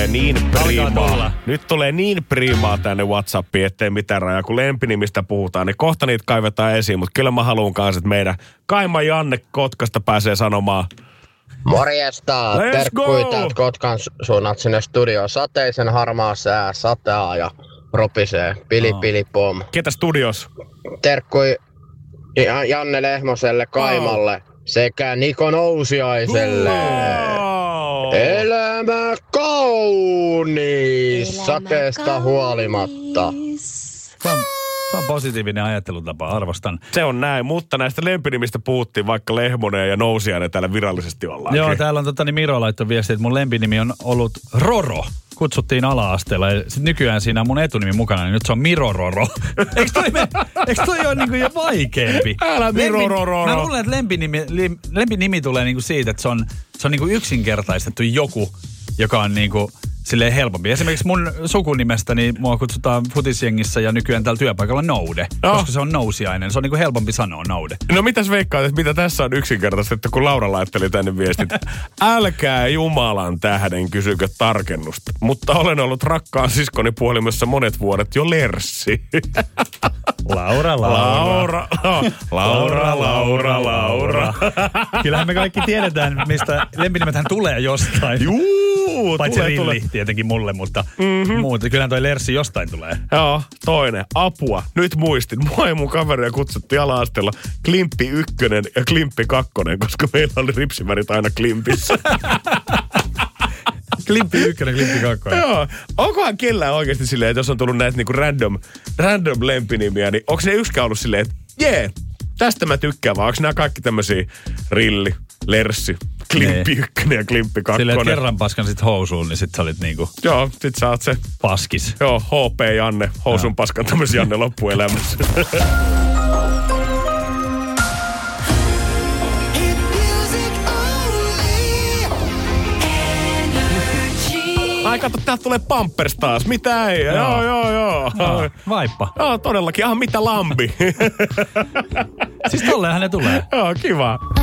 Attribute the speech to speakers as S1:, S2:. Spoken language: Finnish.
S1: tulee niin priimaa. Nyt tulee niin priimaa tänne WhatsAppiin, ettei mitään rajaa. Kun lempinimistä puhutaan, niin kohta niitä kaivetaan esiin. Mutta kyllä mä haluan kanssa, että meidän Kaima Janne Kotkasta pääsee sanomaan.
S2: Morjesta, terkkui täältä Kotkan suunnat sinne studioon. Sateisen harmaa sää, sataa ja ropisee, pili pom.
S1: Ketä studios?
S2: Terkkui Janne Lehmoselle, Kaimalle sekä Niko Nousiaiselle. Elämä kaunis, sateesta huolimatta.
S3: Se on positiivinen ajattelutapa, arvostan.
S1: Se on näin, mutta näistä lempinimistä puhuttiin, vaikka Lehmonen ja Nousiainen täällä virallisesti ollaan.
S3: Joo, täällä on Miro laittoi viestiä, että mun lempinimi on ollut Roro. Kutsuttiin ala-asteella ja sit nykyään siinä on mun etunimi mukana, niin nyt se on Miro Roro. Eikö toi ole niinku jo vaikeampi?
S1: Älä Miro Roro.
S3: Mä luulen, että lempinimi tulee niinku siitä, että se on niinku yksinkertaistettu joku, joka on niinku silleen helpompi. Esimerkiksi mun sukunimestäni mua kutsutaan futisjengissä ja nykyään täällä työpaikalla Noude, koska se on Nousiainen. Se on niinku helpompi sanoa Noude.
S1: No mitäs veikkaat, että mitä tässä on yksinkertaisesti, kun Laura laitteli tänne viestit. Älkää Jumalan tähden kysykö tarkennusta, mutta olen ollut rakkaan siskoni puhelimessa monet vuodet jo lerssi. Laura.
S3: Kyllähän me kaikki tiedetään, mistä lempinimethän tulee jostain.
S1: Juu,
S3: paitsi Rilli tietenkin mulle, mutta muuta. Kyllähän toi Lerssi jostain tulee.
S1: Joo, toinen. Apua. Nyt muistin. Mua ja mun kaveria kutsuttiin ala-asteella Klimppi 1 ja Klimppi 2, koska meillä oli ripsivärit aina Klimpissä.
S3: Klimppi 1, Klimppi 2.
S1: Joo. Onkohan kellään oikeasti silleen, että jos on tullut näitä niinku random lempinimiä, niin onko ne yksikään ollut silleen, että tästä mä tykkään, vai onko nämä kaikki tämmöisiä Rilli, Lerssi, Klimppi 1 ja Klimppi 2?
S3: Silleen, että kerran paskan sit housuun, niin sit sä olit niinku...
S1: Joo, sit sä oot se...
S3: Paskis.
S1: Joo, HP Janne, housun paskan tämmöis Janne loppuelämässä. Ai kato, täältä tulee Pampers taas. Mitä ei? Joo.
S3: Vaippa.
S1: Joo, todellakin. Mitä lambi?
S3: Siis tolleenhan ne tulee.
S1: Joo, kiva.